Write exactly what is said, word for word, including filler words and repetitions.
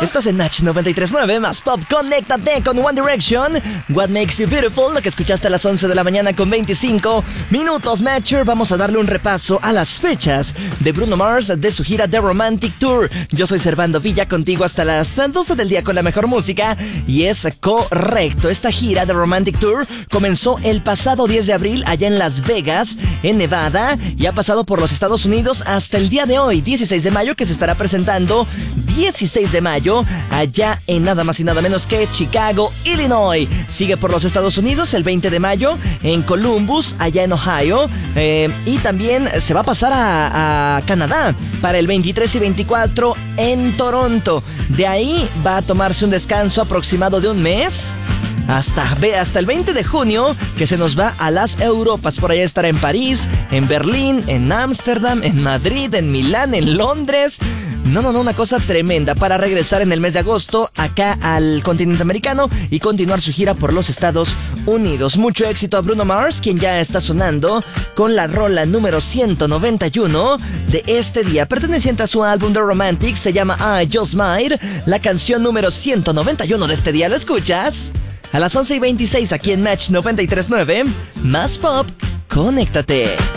Estás en Match noventa y tres punto nueve, más pop, conéctate con One Direction. What Makes You Beautiful, lo que escuchaste a las once de la mañana con veinticinco minutos, Matcher. Vamos a darle un repaso a las fechas de Bruno Mars de su gira The Romantic Tour. Yo soy Servando Villa, contigo hasta las doce del día con la mejor música. Y es correcto, esta gira The Romantic Tour comenzó el pasado diez de abril allá en Las Vegas, en Nevada, y ha pasado por los Estados Unidos hasta el día de hoy, dieciséis de mayo, que se estará presentando dieciséis de mayo allá en nada más y nada menos que Chicago, Illinois. Sigue por los Estados Unidos el veinte de mayo en Columbus, allá en Ohio, eh, y también se va a pasar a, a Canadá para el veintitrés y veinticuatro en Toronto. De ahí va a tomarse un descanso aproximado de un mes Hasta, hasta el veinte de junio, que se nos va a las Europas. Por allá estará en París, en Berlín, en Ámsterdam, en Madrid, en Milán, en Londres. No, no, no, una cosa tremenda para regresar en el mes de agosto acá al continente americano y continuar su gira por los Estados Unidos. Mucho éxito a Bruno Mars, quien ya está sonando con la rola número ciento noventa y uno de este día, perteneciente a su álbum The Romantic. Se llama I Just Might, la canción número ciento noventa y uno de este día. ¿Lo escuchas? A las once y veintiséis aquí en Match noventa y tres punto nueve, más pop, conéctate.